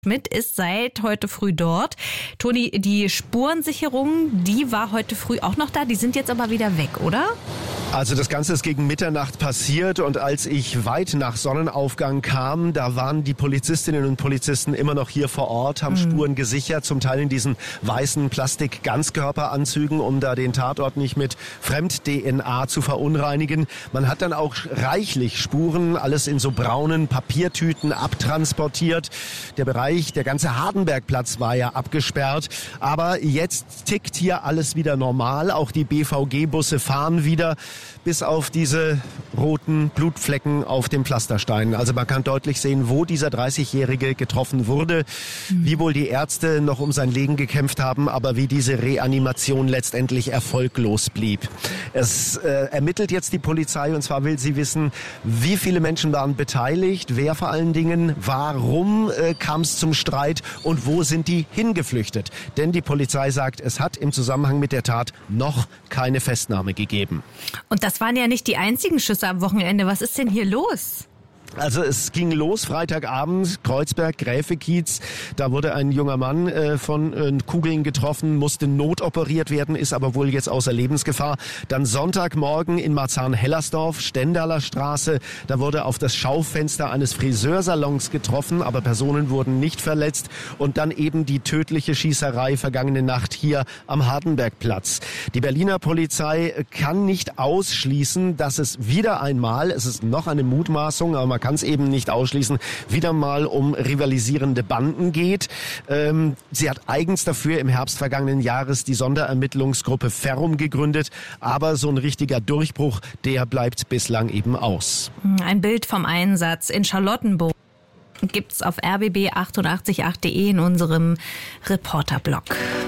Schmidt ist seit heute früh dort. Toni, die Spurensicherung, die war heute früh auch noch da. Die sind jetzt aber wieder weg, oder? Also das Ganze ist gegen Mitternacht passiert und als ich weit nach Sonnenaufgang kam, da waren die Polizistinnen und Polizisten immer noch hier vor Ort, haben Spuren gesichert, zum Teil in diesen weißen Plastik-Ganzkörperanzügen, um da den Tatort nicht mit Fremd-DNA zu verunreinigen. Man hat dann auch reichlich Spuren, alles in so braunen Papiertüten abtransportiert. Der Bereich, der ganze Hardenbergplatz war ja abgesperrt, aber jetzt tickt hier alles wieder normal. Auch die BVG-Busse fahren wieder, bis auf diese roten Blutflecken auf dem Pflasterstein. Also man kann deutlich sehen, wo dieser 30-Jährige getroffen wurde, wie wohl die Ärzte noch um sein Leben gekämpft haben, aber wie diese Reanimation letztendlich erfolglos blieb. Es ermittelt jetzt die Polizei und zwar will sie wissen, wie viele Menschen waren beteiligt, wer vor allen Dingen, warum kam es zum Streit und wo sind die hingeflüchtet. Denn die Polizei sagt, es hat im Zusammenhang mit der Tat noch keine Festnahme gegeben. Und das waren ja nicht die einzigen Schüsse am Wochenende. Was ist denn hier los? Also es ging los Freitagabend, Kreuzberg, Gräfekiez. Da wurde ein junger Mann von Kugeln getroffen, musste notoperiert werden, ist aber wohl jetzt außer Lebensgefahr. Dann Sonntagmorgen in Marzahn-Hellersdorf, Stendaler Straße. Da wurde auf das Schaufenster eines Friseursalons getroffen, aber Personen wurden nicht verletzt. Und dann eben die tödliche Schießerei vergangene Nacht hier am Hardenbergplatz. Die Berliner Polizei kann nicht ausschließen, dass es wieder einmal, es ist noch eine Mutmaßung, aber man kann es eben nicht ausschließen, wieder mal um rivalisierende Banden geht. Sie hat eigens dafür im Herbst vergangenen Jahres die Sonderermittlungsgruppe Ferrum gegründet, aber so ein richtiger Durchbruch, der bleibt bislang eben aus. Ein Bild vom Einsatz in Charlottenburg gibt's auf rbb888.de in unserem Reporterblog.